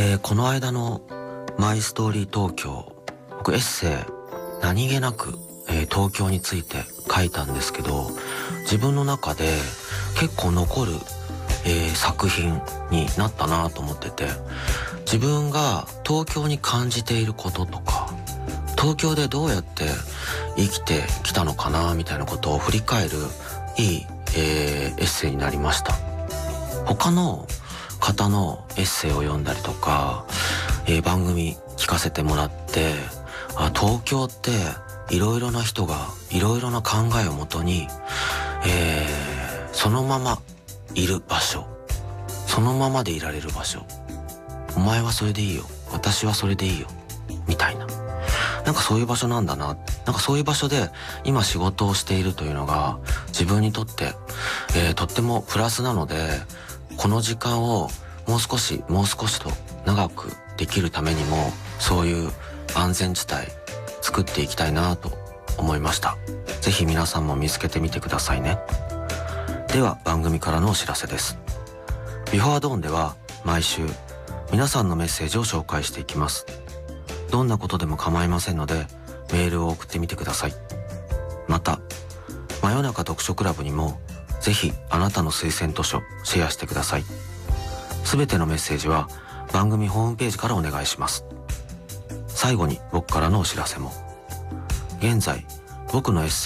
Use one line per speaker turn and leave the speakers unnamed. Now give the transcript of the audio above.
この間のマイストーリー東京、僕エッセイ何気なく、東京について書いたんですけど、自分の中で結構残る、作品になったなと思ってて、自分が東京に感じていることとか、東京でどうやって生きてきたのかなみたいなことを振り返るいい、エッセイになりました。他の方のエッセイを読んだりとか、番組聞かせてもらって、東京っていろいろな人がいろいろな考えをもとに、そのままいる場所、そのままでいられる場所、お前はそれでいいよ、私はそれでいいよみたいな、なんかそういう場所なんだな、なんかそういう場所で今仕事をしているというのが自分にとって、とってもプラスなので、この時間をもう少しと長くできるためにも、そういう安全地帯作っていきたいなと思いました。ぜひ皆さんも見つけてみてくださいね。では番組からのお知らせです。ビフォードーンでは毎週皆さんのメッセージを紹介していきます。どんなことでも構いませんのでメールを送ってみてください。また真夜中読書クラブにもぜひあなたの推薦図書シェアしてください。すべてのメッセージは番組ホームページからお願いします。最後に僕からのお知らせも。現在僕のエッセイ